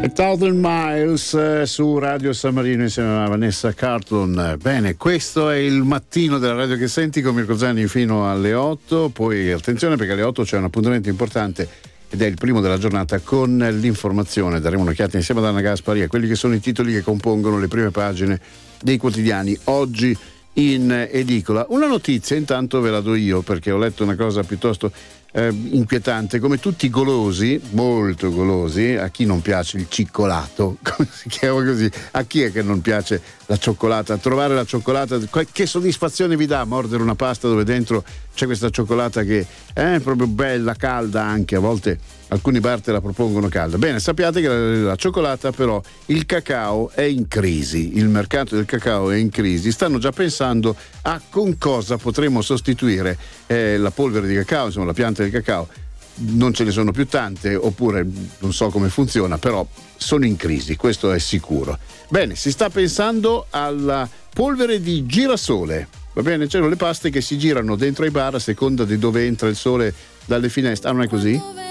Thousand Miles su Radio San Marino insieme a Vanessa Carlton. Bene, questo è il mattino della radio che senti con Mirko Zanni fino alle 8. Poi attenzione, perché alle 8 c'è un appuntamento importante ed è il primo della giornata con l'informazione. Daremo un'occhiata insieme ad Anna Gaspari a quelli che sono i titoli che compongono le prime pagine dei quotidiani oggi in edicola. Una notizia intanto ve la do io, perché ho letto una cosa piuttosto inquietante. Come tutti golosi, molto golosi, a chi non piace il cioccolato, come si chiama così, a chi è che non piace la cioccolata? Trovare la cioccolata, che soddisfazione vi dà mordere una pasta dove dentro c'è questa cioccolata che è proprio bella, calda anche, a volte alcuni bar te la propongono calda. Bene, sappiate che la cioccolata, però, il cacao è in crisi, il mercato del cacao è in crisi, stanno già pensando a con cosa potremmo sostituire la polvere di cacao, insomma la pianta del cacao. Non ce ne sono più tante, oppure non so come funziona, però sono in crisi, questo è sicuro. Bene, si sta pensando alla polvere di girasole, va bene? C'erano le paste che si girano dentro ai bar a seconda di dove entra il sole dalle finestre. Ah, non è così?